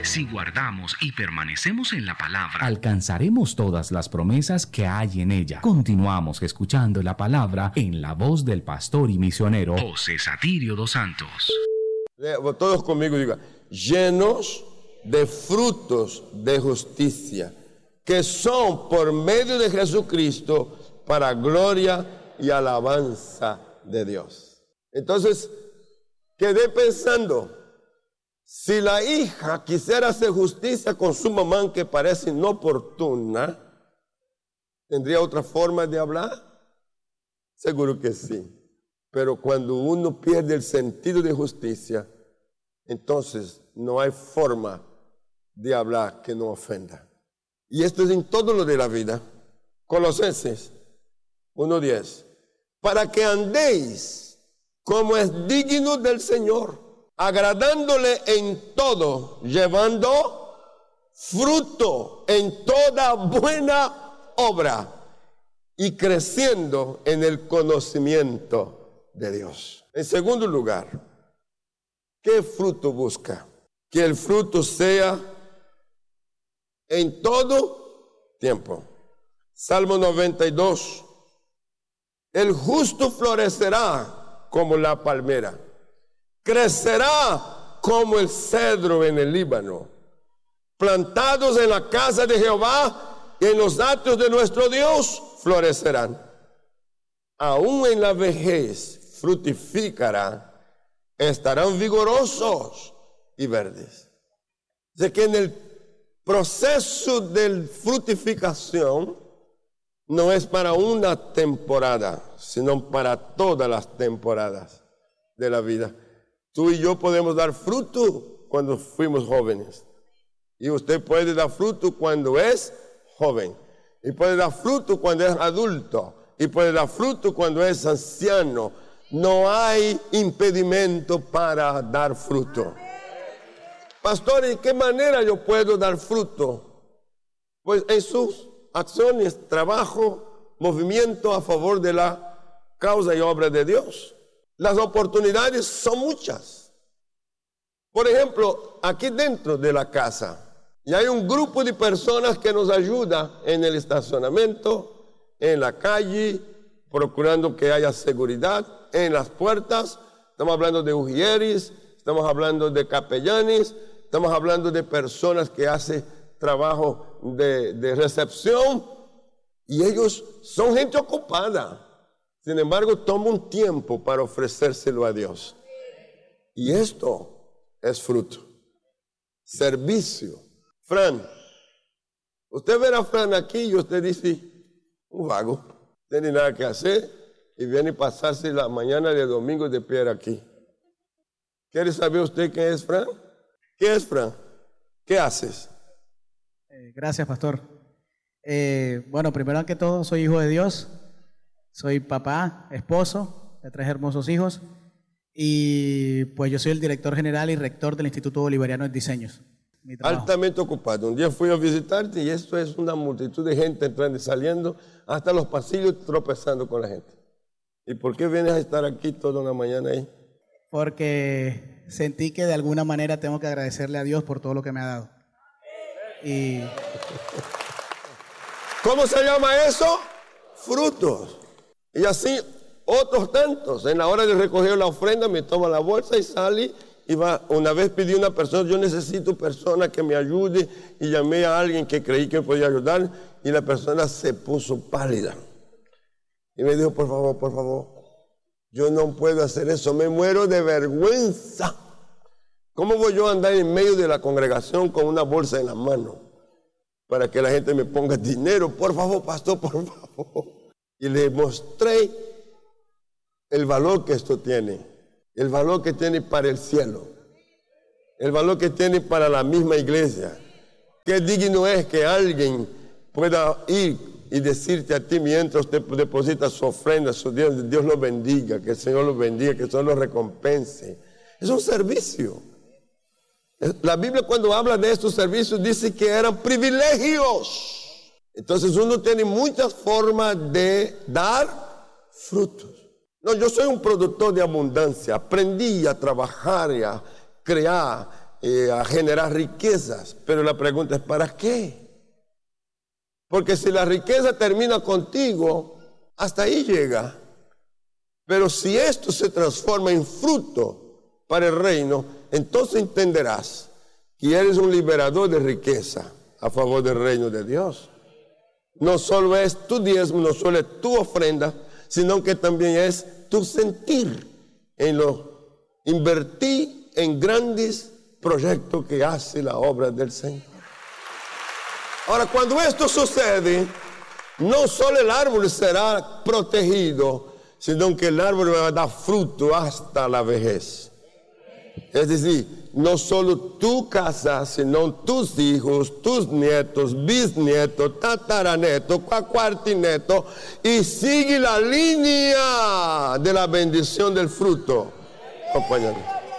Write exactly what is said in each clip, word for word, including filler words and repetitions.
Si guardamos y permanecemos en la palabra, alcanzaremos todas las promesas que hay en ella. Continuamos escuchando la palabra en la voz del pastor y misionero José Satirio dos Santos. Todos conmigo digan, llenos de frutos de justicia, que son por medio de Jesucristo para gloria y alabanza de Dios. Entonces, quedé pensando, si la hija quisiera hacer justicia con su mamá que parece inoportuna, ¿tendría otra forma de hablar? Seguro que sí. Pero cuando uno pierde el sentido de justicia, entonces no hay forma de hablar que no ofenda. Y esto es en todo lo de la vida. Colosenses uno diez. Para que andéis como es digno del Señor, agradándole en todo, llevando fruto en toda buena obra y creciendo en el conocimiento de Dios. En segundo lugar, ¿qué fruto busca? Que el fruto sea en todo tiempo. Salmo noventa y dos. El justo florecerá como la palmera, crecerá como el cedro en el Líbano, plantados en la casa de Jehová y en los atrios de nuestro Dios florecerán. Aún en la vejez frutificará, estarán vigorosos y verdes. De que en el proceso de frutificación no es para una temporada, sino para todas las temporadas de la vida. Tú y yo podemos dar fruto cuando fuimos jóvenes. Y usted puede dar fruto cuando es joven. Y puede dar fruto cuando es adulto. Y puede dar fruto cuando es anciano. No hay impedimento para dar fruto. Pastor, ¿y qué manera yo puedo dar fruto? Pues en sus acciones, trabajo, movimiento a favor de la causa y obra de Dios. Las oportunidades son muchas. Por ejemplo, aquí dentro de la casa, y hay un grupo de personas que nos ayuda en el estacionamiento, en la calle, procurando que haya seguridad, en las puertas. Estamos hablando de ujieres, estamos hablando de capellanes, estamos hablando de personas que hacen trabajo de, de recepción, y ellos son gente ocupada. Sin embargo, toma un tiempo para ofrecérselo a Dios. Y esto es fruto. Servicio. Fran, usted ve a Fran aquí y usted dice, un vago, no tiene nada que hacer y viene a pasarse la mañana de domingo de pie aquí. ¿Quiere saber usted qué es Fran? ¿Qué es Fran? ¿Qué haces? Eh, gracias, pastor. Eh, bueno, primero que todo, soy hijo de Dios. Soy papá, esposo de tres hermosos hijos y pues yo soy el director general y rector del Instituto Bolivariano de Diseños. Altamente ocupado. Un día fui a visitarte y esto es una multitud de gente entrando y saliendo, hasta los pasillos tropezando con la gente. ¿Y por qué vienes a estar aquí toda una mañana ahí? Porque sentí que de alguna manera tengo que agradecerle a Dios por todo lo que me ha dado. Y... ¿Cómo se llama eso? Frutos. Y así otros tantos. En la hora de recoger la ofrenda me toma la bolsa y sale y va. Una vez pedí a una persona, yo necesito persona que me ayude, y llamé a alguien que creí que me podía ayudar y la persona se puso pálida. Y me dijo, por favor, por favor, yo no puedo hacer eso, me muero de vergüenza. ¿Cómo voy yo a andar en medio de la congregación con una bolsa en la mano para que la gente me ponga dinero? Por favor, pastor, por favor. Y le mostré el valor que esto tiene, el valor que tiene para el cielo, el valor que tiene para la misma iglesia. Qué digno es que alguien pueda ir y decirte a ti mientras usted deposita su ofrenda, su Dios, Dios lo bendiga, que el Señor lo bendiga, que el Señor lo recompense. Es un servicio. La Biblia, cuando habla de estos servicios, dice que eran privilegios. Entonces uno tiene muchas formas de dar frutos. No, yo soy un productor de abundancia. Aprendí a trabajar y a crear eh, a generar riquezas, pero la pregunta es ¿para qué? Porque si la riqueza termina contigo, hasta ahí llega. Pero si esto se transforma en fruto para el reino, entonces entenderás que eres un liberador de riqueza a favor del reino de Dios. No solo es tu diezmo, no solo es tu ofrenda, sino que también es tu sentir en lo invertir en grandes proyectos que hace la obra del Señor. Ahora, cuando esto sucede, no solo el árbol será protegido, sino que el árbol va a dar fruto hasta la vejez. Es decir, no solo tu casa, sino tus hijos, tus nietos, bisnietos, tataranetos, cuartinetos, y sigue la línea de la bendición del fruto. Compañeros,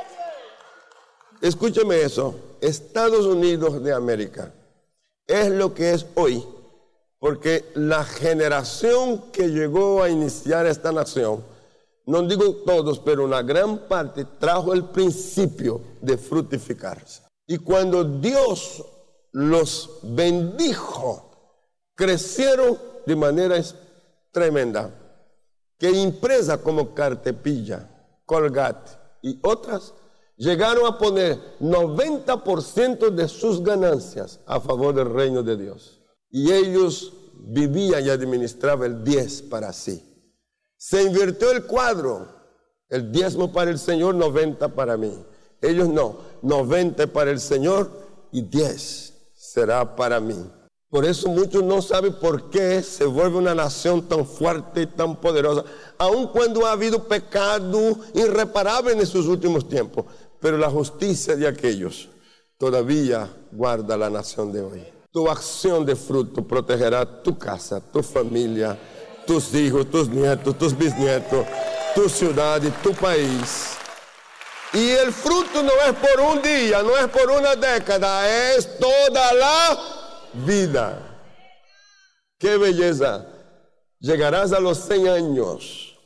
escúcheme eso. Estados Unidos de América es lo que es hoy, porque la generación que llegó a iniciar esta nación, no digo todos, pero una gran parte trajo el principio de fructificarse. Y cuando Dios los bendijo, crecieron de manera tremenda, que empresas como Cartepilla, Colgate y otras llegaron a poner noventa por ciento de sus ganancias a favor del reino de Dios. Y ellos vivían y administraban el diez para sí. Se invirtió el cuadro, el diezmo para el Señor, noventa para mí. Ellos no, noventa para el Señor y diez será para mí. Por eso muchos no saben por qué se vuelve una nación tan fuerte y tan poderosa, aun cuando ha habido pecado irreparable en estos últimos tiempos. Pero la justicia de aquellos todavía guarda la nación de hoy. Tu acción de fruto protegerá tu casa, tu familia, tus hijos, tus nietos, tus bisnietos, tu ciudad y tu país. Y el fruto no es por un día, no es por una década, es toda la vida. ¡Qué belleza! Llegarás a los cien años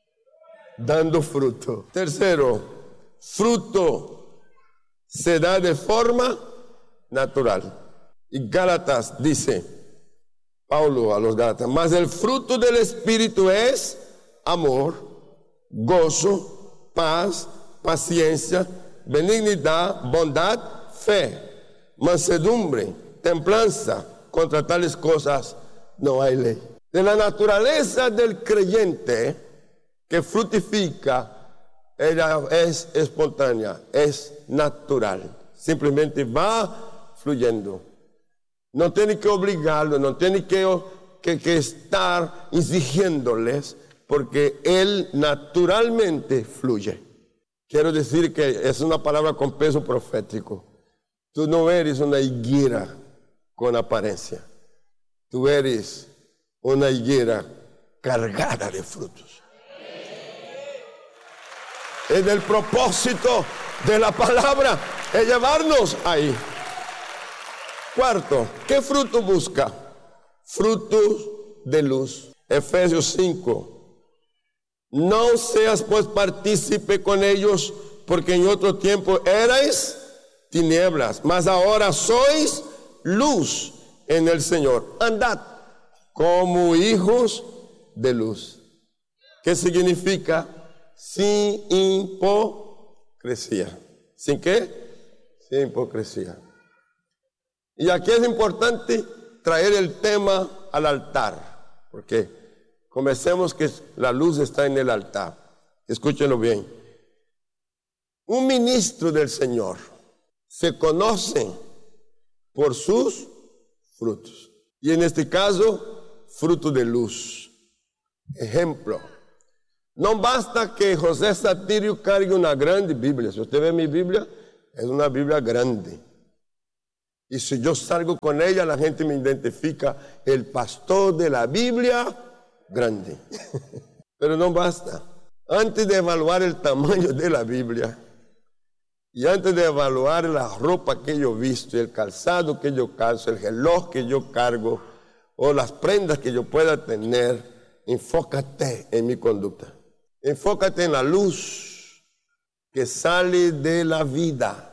dando fruto. Tercero, fruto se da de forma natural. Y Gálatas dice, Pablo a los Gálatas, mas el fruto del Espíritu es amor, gozo, paz, paciencia, benignidad, bondad, fe, mansedumbre, templanza. Contra tales cosas no hay ley. De la naturaleza del creyente que fructifica, ella es espontánea, es natural. Simplemente va fluyendo. No tiene que obligarlo, no tiene que, que, que estar exigiéndoles, porque él naturalmente fluye. Quiero decir que es una palabra con peso profético. Tú no eres una higuera con apariencia. Tú eres una higuera cargada de frutos. Es el propósito de la palabra, es llevarnos ahí. Cuarto, ¿qué fruto busca? Frutos de luz. Efesios cinco. No seas pues partícipe con ellos, porque en otro tiempo erais tinieblas, mas ahora sois luz en el Señor. Andad como hijos de luz. ¿Qué significa? Sin hipocresía. ¿Sin qué? Sin hipocresía. Y aquí es importante traer el tema al altar, porque comencemos que la luz está en el altar. Escúchenlo bien. Un ministro del Señor se conoce por sus frutos. Y en este caso, fruto de luz. Ejemplo. No basta que José Satirio cargue una grande Biblia. Si usted ve mi Biblia, es una Biblia grande. Y si yo salgo con ella, la gente me identifica el pastor de la Biblia grande. Pero no basta. Antes de evaluar el tamaño de la Biblia, y antes de evaluar la ropa que yo visto, el calzado que yo calzo, el reloj que yo cargo, o las prendas que yo pueda tener, enfócate en mi conducta. Enfócate en la luz que sale de la vida.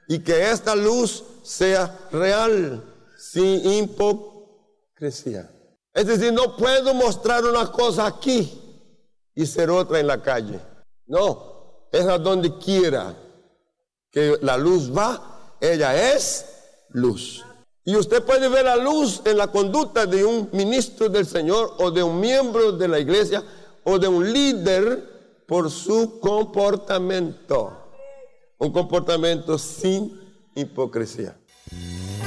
y que esta luz sea real, sin hipocresía. Es decir, no puedo mostrar una cosa aquí y ser otra en la calle. No, es a donde quiera que la luz va, ella es luz. Y usted puede ver la luz en la conducta de un ministro del Señor o de un miembro de la iglesia o de un líder por su comportamiento. Un comportamiento sin hipocresía.